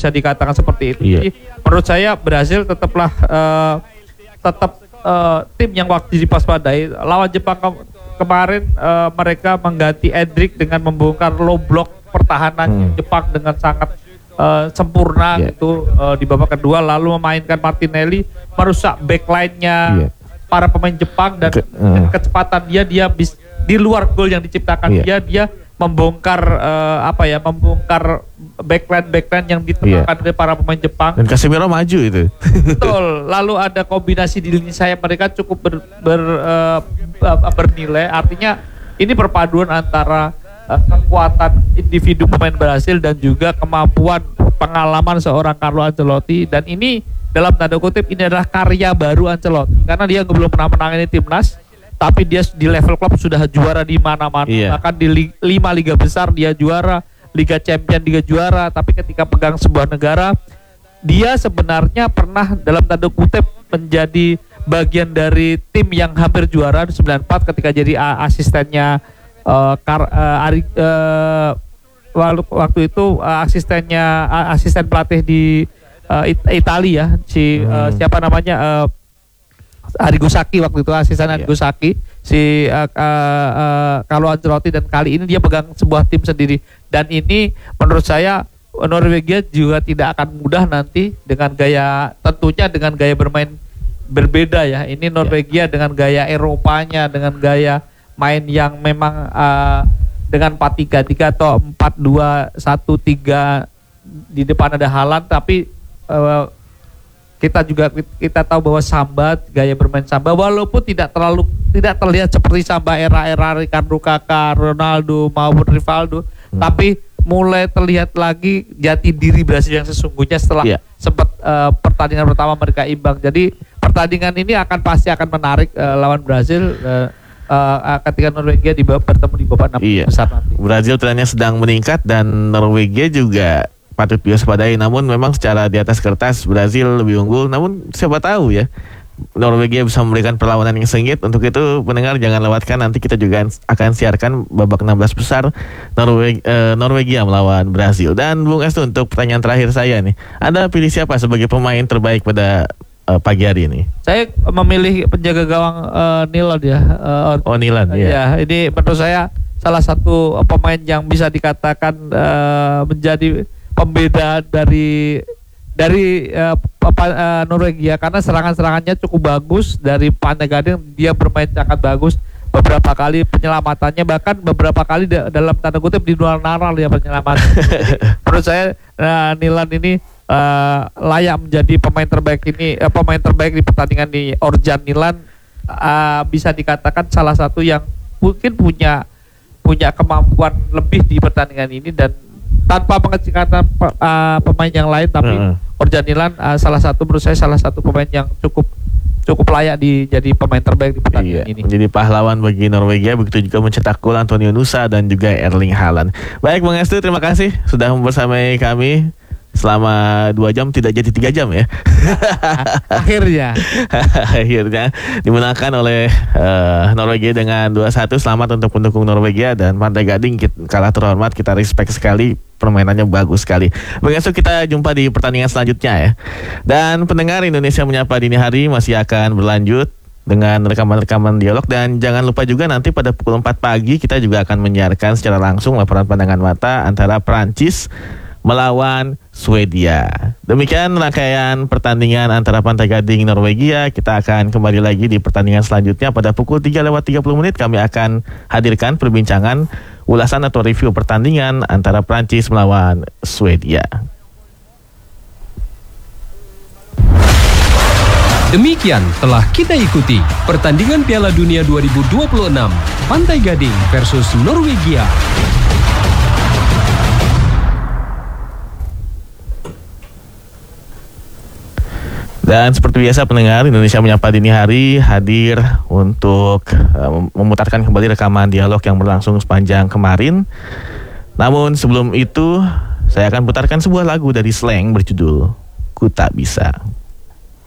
bisa dikatakan seperti itu. Jadi menurut saya Brasil tetap tim yang waktu dipaspadai. Lawan Jepang kemarin mereka mengganti Endrick dengan membongkar low block pertahanan Jepang dengan sangat sempurna gitu di babak kedua, lalu memainkan Martinelli merusak backline-nya para pemain Jepang dan kecepatan dia di luar gol yang diciptakan dia membongkar membongkar backline yang ditemukan oleh para pemain Jepang. Dan Casemiro maju itu. Betul. Lalu ada kombinasi di lini sayap mereka cukup bernilai. Artinya ini perpaduan antara kekuatan individu pemain Brasil dan juga kemampuan pengalaman seorang Carlo Ancelotti, dan ini dalam tanda kutip ini adalah karya baru Ancelotti karena dia belum pernah menangani timnas, tapi dia di level klub sudah juara di mana-mana. Bahkan di 5 liga besar dia juara, Liga Champion dia juara, tapi ketika pegang sebuah negara dia sebenarnya pernah dalam tanda kutip menjadi bagian dari tim yang hampir juara di 94 ketika jadi asistennya waktu itu asisten pelatih di Italia siapa namanya Arrigo Sacchi waktu itu asisten Arrigo Sacchi Carlo Ancelotti, dan kali ini dia pegang sebuah tim sendiri, dan ini menurut saya Norwegia juga tidak akan mudah nanti dengan gaya bermain berbeda ya. Ini Norwegia dengan gaya Eropanya, dengan gaya main yang memang dengan 4-3-3 atau 4-2-1-3 di depan ada Haaland, tapi kita tahu bahwa Samba, gaya bermain Samba walaupun tidak terlihat seperti Samba era Ricardo Kakak, Ronaldo maupun Rivaldo, tapi mulai terlihat lagi jati diri Brasil yang sesungguhnya setelah sempat pertandingan pertama mereka imbang. Jadi pertandingan ini pasti akan menarik lawan Brasil ketika Norwegia bertemu di babak 6 besar nanti. Brazil trennya sedang meningkat dan Norwegia juga patut diwaspadai. Namun memang secara di atas kertas Brazil lebih unggul. Namun siapa tahu ya Norwegia bisa memberikan perlawanan yang sengit. Untuk itu pendengar jangan lewatkan, nanti kita juga akan siarkan babak 16 besar Norwegia melawan Brazil. Dan Bung Estu, untuk pertanyaan terakhir saya nih, Anda pilih siapa sebagai pemain terbaik pada pagi hari ini? Saya memilih penjaga gawang Nilan ya. Nilan ya. Ini menurut saya salah satu pemain yang bisa dikatakan menjadi pembeda dari Norwegia, karena serangan-serangannya cukup bagus. Dari Pantai Gading dia bermain sangat bagus, beberapa kali penyelamatannya, bahkan beberapa kali dalam tanda kutip di luar naral ya penyelamat. Menurut saya Nilan ini layak menjadi pemain terbaik di pertandingan di Orjan. Nilan bisa dikatakan salah satu yang mungkin punya kemampuan lebih di pertandingan ini, dan tanpa mengecilkan pemain yang lain, tapi Orjan Nilan menurut saya salah satu pemain yang cukup layak jadi pemain terbaik di pertandingan ini. Menjadi pahlawan bagi Norwegia, begitu juga mencetak gol Antonio Nusa dan juga Erling Haaland. Baik Bang Estu, terima kasih sudah membersamai kami selama 2 jam, tidak jadi 3 jam ya. Akhirnya dimenangkan oleh Norwegia dengan 2-1. Selamat untuk pendukung Norwegia, dan Pantai Gading kalah terhormat. Kita respect sekali, permainannya bagus sekali. Besok kita jumpa di pertandingan selanjutnya ya. Dan pendengar, Indonesia Menyapa Dini Hari masih akan berlanjut dengan rekaman-rekaman dialog, dan jangan lupa juga nanti pada pukul 4 pagi kita juga akan menyiarkan secara langsung laporan pandangan mata antara Prancis melawan Swedia. Demikian rangkaian pertandingan antara Pantai Gading Norwegia. Kita akan kembali lagi di pertandingan selanjutnya pada pukul 3:30. Kami akan hadirkan perbincangan, ulasan atau review pertandingan antara Prancis melawan Swedia. Demikian telah kita ikuti pertandingan Piala Dunia 2026 Pantai Gading versus Norwegia. Dan seperti biasa pendengar, Indonesia Menyapa Dini Hari hadir untuk memutarkan kembali rekaman dialog yang berlangsung sepanjang kemarin. Namun sebelum itu, saya akan putarkan sebuah lagu dari Slank berjudul Ku Tak Bisa.